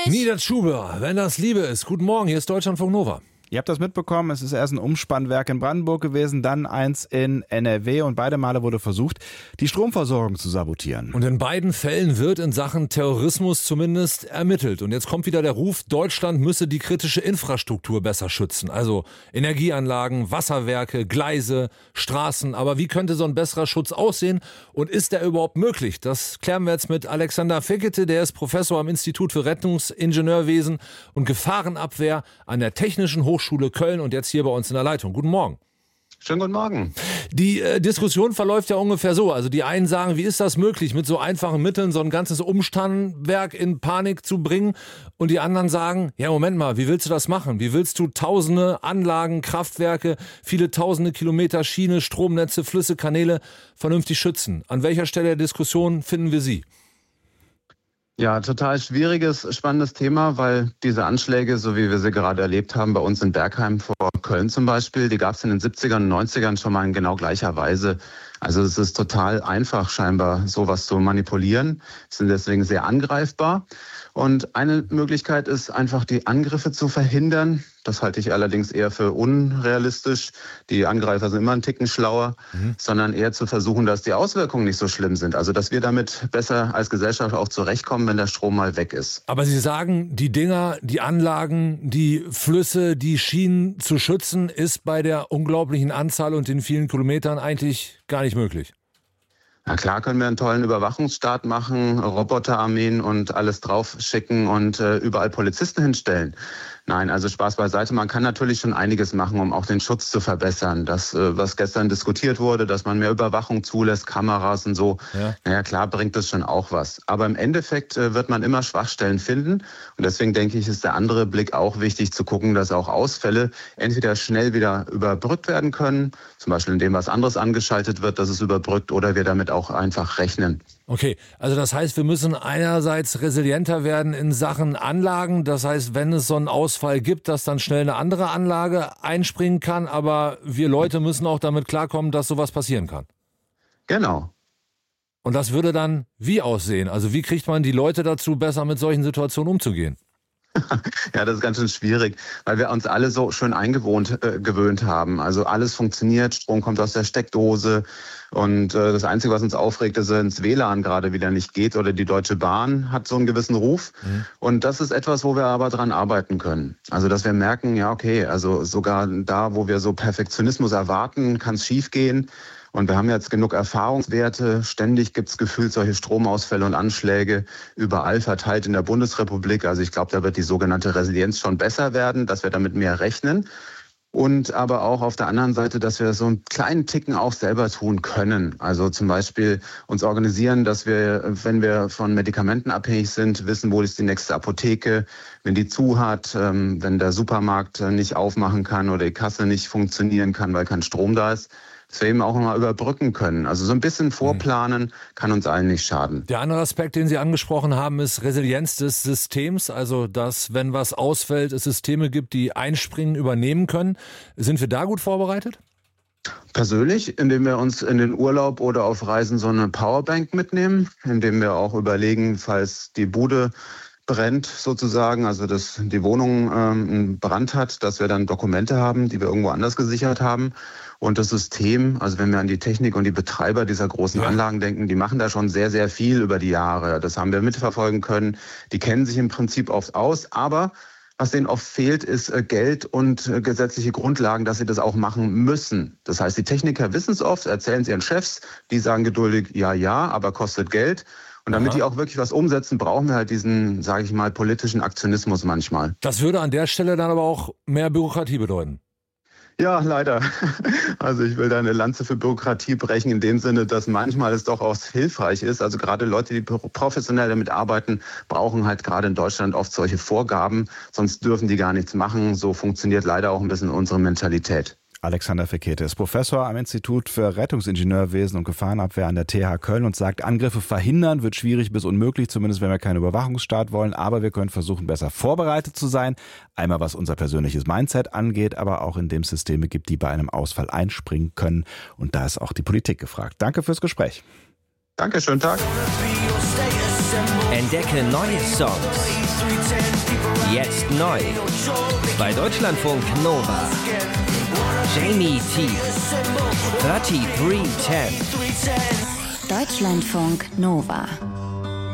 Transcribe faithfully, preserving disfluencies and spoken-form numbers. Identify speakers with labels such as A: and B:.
A: Nieder Schuber, wenn das Liebe ist. Guten Morgen, hier ist Deutschlandfunk Nova.
B: Ihr habt das mitbekommen, es ist erst ein Umspannwerk in Brandenburg gewesen, dann eins in N R W und beide Male wurde versucht, die Stromversorgung zu sabotieren.
A: Und in beiden Fällen wird in Sachen Terrorismus zumindest ermittelt. Und jetzt kommt wieder der Ruf, Deutschland müsse die kritische Infrastruktur besser schützen. Also Energieanlagen, Wasserwerke, Gleise, Straßen. Aber wie könnte so ein besserer Schutz aussehen und ist der überhaupt möglich? Das klären wir jetzt mit Alexander Fekete, der ist Professor am Institut für Rettungsingenieurwesen und Gefahrenabwehr an der Technischen Hochschule Hochschule Köln und jetzt hier bei uns in der Leitung. Guten Morgen.
C: Schönen guten Morgen.
A: Die äh, Diskussion verläuft ja ungefähr so. Also die einen sagen, wie ist das möglich, mit so einfachen Mitteln so ein ganzes Umspannwerk in Panik zu bringen? Und die anderen sagen, ja Moment mal, wie willst du das machen? Wie willst du tausende Anlagen, Kraftwerke, viele tausende Kilometer Schiene, Stromnetze, Flüsse, Kanäle vernünftig schützen? An welcher Stelle der Diskussion finden wir Sie?
C: Ja, total schwieriges, spannendes Thema, weil diese Anschläge, so wie wir sie gerade erlebt haben, bei uns in Bergheim vor Köln zum Beispiel, die gab es in den siebzigern und neunzigern schon mal in genau gleicher Weise. Also es ist total einfach scheinbar, sowas zu manipulieren, sind deswegen sehr angreifbar. Und eine Möglichkeit ist einfach, die Angriffe zu verhindern. Das halte ich allerdings eher für unrealistisch. Die Angreifer sind immer einen Ticken schlauer, mhm. sondern eher zu versuchen, dass die Auswirkungen nicht so schlimm sind. Also dass wir damit besser als Gesellschaft auch zurechtkommen, wenn der Strom mal weg ist.
A: Aber Sie sagen, die Dinger, die Anlagen, die Flüsse, die Schienen zu schützen, ist bei der unglaublichen Anzahl und den vielen Kilometern eigentlich gar nicht möglich.
C: Na klar können wir einen tollen Überwachungsstaat machen, Roboterarmeen und alles drauf schicken und äh, überall Polizisten hinstellen. Nein, also Spaß beiseite. Man kann natürlich schon einiges machen, um auch den Schutz zu verbessern. Das, äh, was gestern diskutiert wurde, dass man mehr Überwachung zulässt, Kameras und so. Ja. Naja, klar bringt das schon auch was. Aber im Endeffekt äh, wird man immer Schwachstellen finden. Und deswegen denke ich, ist der andere Blick auch wichtig, zu gucken, dass auch Ausfälle entweder schnell wieder überbrückt werden können, zum Beispiel indem was anderes angeschaltet wird, dass es überbrückt, oder wir damit auch einfach rechnen.
A: Okay, also das heißt, wir müssen einerseits resilienter werden in Sachen Anlagen. Das heißt, wenn es so einen Ausfall gibt, dass dann schnell eine andere Anlage einspringen kann. Aber wir Leute müssen auch damit klarkommen, dass sowas passieren kann.
C: Genau.
A: Und das würde dann wie aussehen? Also wie kriegt man die Leute dazu, besser mit solchen Situationen umzugehen?
C: Ja, das ist ganz schön schwierig, weil wir uns alle so schön eingewohnt äh, gewöhnt haben. Also alles funktioniert, Strom kommt aus der Steckdose und äh, das Einzige, was uns aufregt, ist, wenn das W L A N gerade wieder nicht geht oder die Deutsche Bahn hat so einen gewissen Ruf. Mhm. Und das ist etwas, wo wir aber dran arbeiten können. Also dass wir merken, ja okay, also sogar da, wo wir so Perfektionismus erwarten, kann es schief gehen. Und wir haben jetzt genug Erfahrungswerte. Ständig gibt es gefühlt solche Stromausfälle und Anschläge überall verteilt in der Bundesrepublik. Also ich glaube, da wird die sogenannte Resilienz schon besser werden, dass wir damit mehr rechnen. Und aber auch auf der anderen Seite, dass wir so einen kleinen Ticken auch selber tun können. Also zum Beispiel uns organisieren, dass wir, wenn wir von Medikamenten abhängig sind, wissen, wo ist die nächste Apotheke, wenn die zu hat, wenn der Supermarkt nicht aufmachen kann oder die Kasse nicht funktionieren kann, weil kein Strom da ist. Dass wir eben auch mal überbrücken können. Also so ein bisschen vorplanen kann uns allen nicht schaden.
A: Der andere Aspekt, den Sie angesprochen haben, ist Resilienz des Systems. Also, dass, wenn was ausfällt, es Systeme gibt, die einspringen, übernehmen können. Sind wir da gut vorbereitet?
C: Persönlich, indem wir uns in den Urlaub oder auf Reisen so eine Powerbank mitnehmen, indem wir auch überlegen, falls die Bude brennt sozusagen, also dass die Wohnung ähm, einen Brand hat, dass wir dann Dokumente haben, die wir irgendwo anders gesichert haben. Und das System, also wenn wir an die Technik und die Betreiber dieser großen ja. Anlagen denken, die machen da schon sehr, sehr viel über die Jahre. Das haben wir mitverfolgen können. Die kennen sich im Prinzip oft aus, aber was denen oft fehlt, ist Geld und gesetzliche Grundlagen, dass sie das auch machen müssen. Das heißt, die Techniker wissen es oft, erzählen es ihren Chefs, die sagen geduldig, ja, ja, aber kostet Geld. Und damit Aha. die auch wirklich was umsetzen, brauchen wir halt diesen, sage ich mal, politischen Aktionismus manchmal.
A: Das würde an der Stelle dann aber auch mehr Bürokratie bedeuten.
C: Ja, leider. Also ich will da eine Lanze für Bürokratie brechen in dem Sinne, dass manchmal es doch auch hilfreich ist. Also gerade Leute, die professionell damit arbeiten, brauchen halt gerade in Deutschland oft solche Vorgaben. Sonst dürfen die gar nichts machen. So funktioniert leider auch ein bisschen unsere Mentalität.
B: Alexander Fekete ist Professor am Institut für Rettungsingenieurwesen und Gefahrenabwehr an der T H Köln und sagt, Angriffe verhindern wird schwierig bis unmöglich, zumindest wenn wir keinen Überwachungsstaat wollen. Aber wir können versuchen, besser vorbereitet zu sein. Einmal was unser persönliches Mindset angeht, aber auch indem es Systeme gibt, die bei einem Ausfall einspringen können. Und da ist auch die Politik gefragt. Danke fürs Gespräch.
C: Danke, schönen Tag.
D: Entdecke neue Songs. Jetzt neu. Bei Deutschlandfunk Nova. Jamie T. drei drei eins null.
E: Deutschlandfunk Nova.